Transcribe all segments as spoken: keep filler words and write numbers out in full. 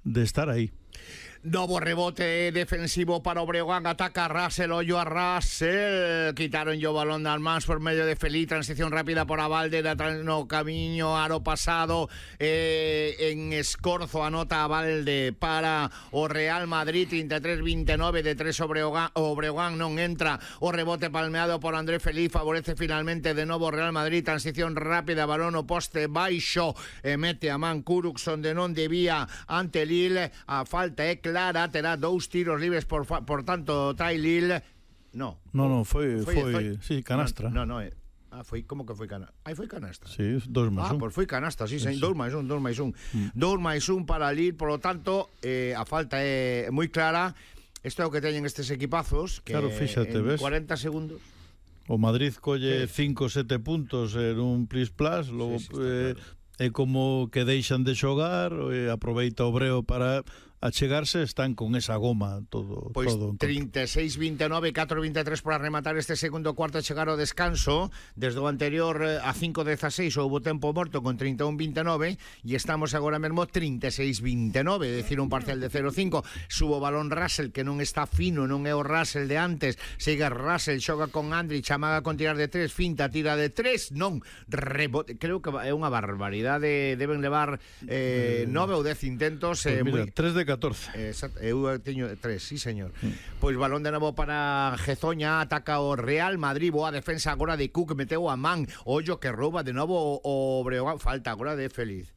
de estar ahí. Novo rebote defensivo para o Breogán, ataca Russell, ollo a Russell, quitaron yo balón de Almans por medio de Feli, transición rápida por Avalde, no camiño, aro pasado, eh, en Escorzo anota Avalde para o Real Madrid, treinta e tres veintinueve de tres o Breogán, o Breogán non entra, o rebote palmeado por André Feli, favorece finalmente de novo Real Madrid, transición rápida, balón o poste baixo, e mete a man Kurux onde non debía ante Lille, a falta é clara, terá dous tiros libres, por, por tanto trai Lille. No, no, no, foi, foi, foi sí, canastra. No, no, no, ah, foi, como que foi canastra? Aí foi canastra. Sí, dos máis ah, un. Ah, pois foi canastra, sí, sí, sí. Dous máis un, dous máis un. Mm. Dous máis un para Lille, por lo tanto, eh, a falta é moi clara. Isto é o que teñen estes equipazos, que claro, fíxate, en ves? cuarenta segundos. O Madrid colle cinco, sete puntos en un plis-plas, logo sí, sí, eh, claro. É como que deixan de xogar, eh, aproveita o Breo para achegarse, están con esa goma todo, pois todo treinta e seis veintinueve, catro veintitrés para rematar este segundo cuarto, chegar ao descanso. Desde o anterior a cinco dieciséis houbo tempo morto con treinta e un veintinueve e estamos agora mesmo treinta e seis veintinueve, é dicir, un parcial de cero cinco. Subo balón Russell, que non está fino, non é o Russell de antes. Sigue Russell, xoga con Andri, chamaga con tirar de tres, finta, tira de tres, non, rebote. Creo que é unha barbaridade, deben levar eh, nove ou dez intentos. Pues eh, mira, muy... tres de catorce. Exacto, eu teño tres, sí, señor. Mm. Pois balón de novo para Gezoña, ataca o Real Madrid, boa defensa agora de Cook, meteu a man, ollo que rouba de novo o Breogán, falta agora de Feliz.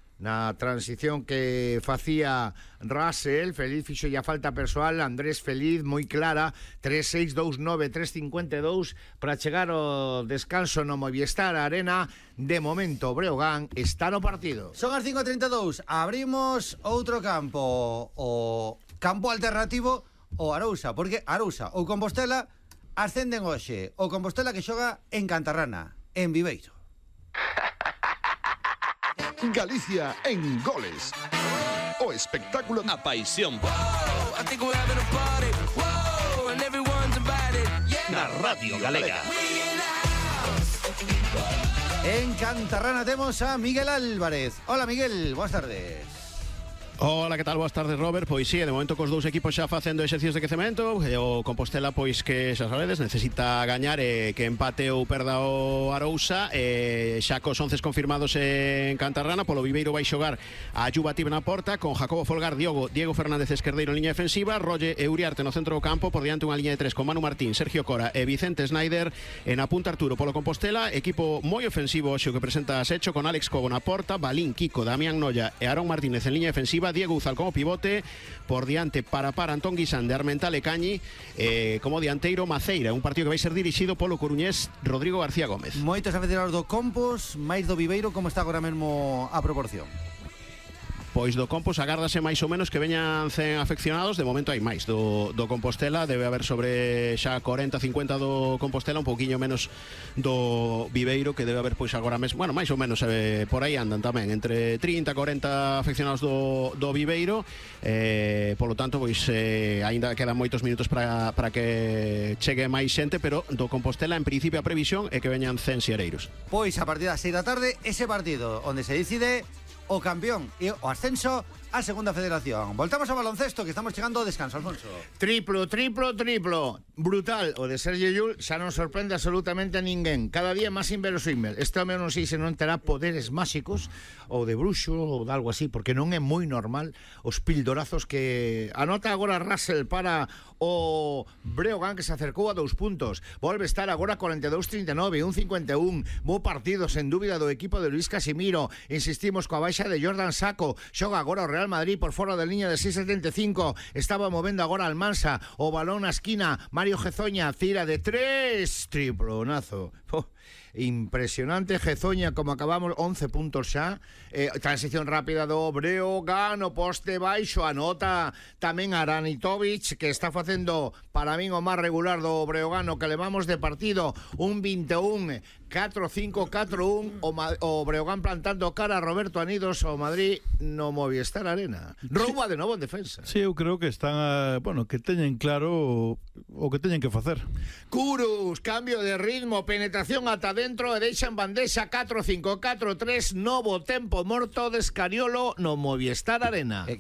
Na transición que facía Russell, Feliz fixo ya falta persoal, Andrés Feliz, moi clara, tres seis dous nove tres cincuenta e dous para chegar ao descanso no Movistar Arena. De momento, Breogán está no partido. Son as cinco e trinta e dous, abrimos outro campo, o campo alternativo, o Arousa, porque Arousa ou Compostela ascenden hoxe, o Compostela que xoga en Cantarrana, en Viveiro. Galicia en goles. O espectáculo, a paixón. Na Radio Galega. En Cantarrana temos a Miguel Álvarez. Hola, Miguel, boas tardes. Hola, que tal? Boas tardes, Robert. Pois sí, de momento cos dous equipos xa facendo exercicios de quecemento. E o Compostela, pois que xa sabedes, necesita gañar e que empate ou perda o Arousa. E xa cos once confirmados en Cantarrana, polo Viveiro vai xogar a Yuba Tib na porta, con Jacobo Folgar, Diogo, Diego Fernández Esquerdeiro en liña defensiva, Rolle e Uriarte no centro do campo, por diante unha liña de tres con Manu Martín, Sergio Cora e Vicente Snyder. En a punta Arturo polo Compostela, equipo moi ofensivo xo que presenta a Secho, con Alex Cobo na porta, Balín, Kiko, Damián Noya e Aarón Martínez en liña defensiva, Diego Uzal como pivote, por diante para para Antón Guisán de Armental e Cañi, eh, como dianteiro Maceira, un partido que vai ser dirixido polo coruñés Rodrigo García Gómez. Moitos aficionados do Compos, máis do Viveiro, como está agora mesmo a proporción? Pois do Compos agárdase máis ou menos que veñan cen afeccionados, de momento hai máis do, do Compostela, debe haber sobre xa cuarenta, cincuenta do Compostela, un pouquiño menos do Viveiro, que debe haber pois agora mesmo, bueno, máis ou menos eh, por aí andan tamén, entre trinta, cuarenta afeccionados do, do Viveiro, eh, polo tanto, pois eh, aínda quedan moitos minutos para, para que chegue máis xente, pero do Compostela en principio a previsión é que veñan cen xereiros. Pois a partir das seis da tarde, ese partido onde se decide o campeón e o ascenso a Segunda Federación. Voltamos ao baloncesto, que estamos chegando ao descanso, Alfonso. Triplo, triplo, triplo. Brutal. O de Sergio Llull xa non sorprende absolutamente a ninguén. Cada día máis inverosímil. Este home non sei se non terá poderes máxicos ou de bruxo ou de algo así, porque non é moi normal os pildorazos que anota agora Russell para o Breogán, que se acercou a dous puntos. Volve estar agora cuarenta e dous trinta e nove, un cincuenta e un. Bo partido, sen dúbida, do equipo de Luis Casimiro. Insistimos coa baixa de Jordan Sacco. Xoga agora o Real Madrid por fora da liña de seis setenta e cinco. Estaba movendo agora Almansa. O balón na esquina. Mario Gezoña, tira de tres. Triplonazo. Oh, impresionante. Gezoña, como acabamos, once puntos xa. Eh, transición rápida do Breogán, o poste baixo, anota tamén Aranitovic, que está facendo para min o máis regular do Breogán, o que levamos de partido, un vinte e un, catro cinco, catro un, o, o Breogán plantando cara a Roberto Anidos, o Madrid no Movistar Arena. Rouba de novo en defensa. Sí, eu creo que están a, bueno, que teñen claro o, o que teñen que facer. Kurux, cambio de ritmo, penetración ata dentro e deixan bandexa catro cinco, catro tres, novo tempo morto de Escariolo no Movistar Arena.